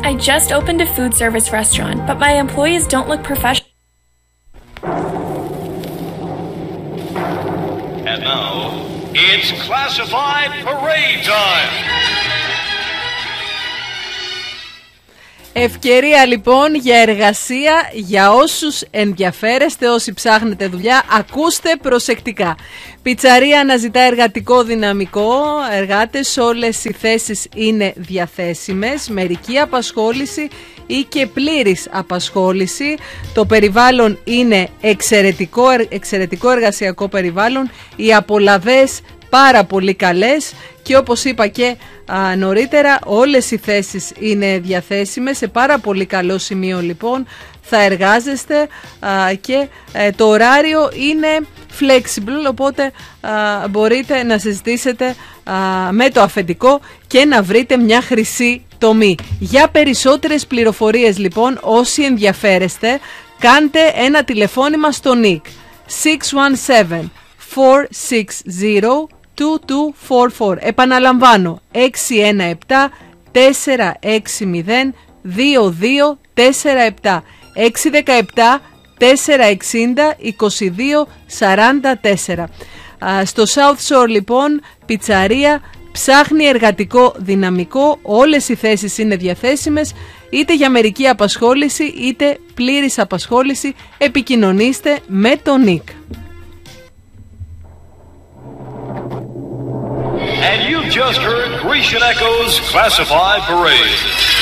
I just opened a food service restaurant, but my employees don't look professional. And now, it's classified parade time. Ευκαιρία λοιπόν για εργασία για όσους ενδιαφέρεστε, όσοι ψάχνετε δουλειά, ακούστε προσεκτικά. Πιτσαρία αναζητά εργατικό δυναμικό, εργάτες, όλες οι θέσεις είναι διαθέσιμες, μερική απασχόληση ή και πλήρης απασχόληση. Το περιβάλλον είναι εξαιρετικό εργασιακό περιβάλλον, οι απολαβές πάρα πολύ καλές και όπως είπα και νωρίτερα, όλες οι θέσεις είναι διαθέσιμες. Σε πάρα πολύ καλό σημείο λοιπόν θα εργάζεστε και το ωράριο είναι flexible, οπότε μπορείτε να συζητήσετε με το αφεντικό και να βρείτε μια χρυσή τομή. Για περισσότερες πληροφορίες λοιπόν, όσοι ενδιαφέρεστε, κάντε ένα τηλεφώνημα στο NIC 617-460-2244. Επαναλαμβάνω, 617-460-2247. 617-460-2244. Στο South Shore λοιπόν, πιτσαρία ψάχνει εργατικό δυναμικό, όλες οι θέσεις είναι διαθέσιμες, είτε για μερική απασχόληση είτε πλήρης απασχόληση. Επικοινωνήστε με τον Νίκ. And you've just heard Grecian Echo's Classified Parade.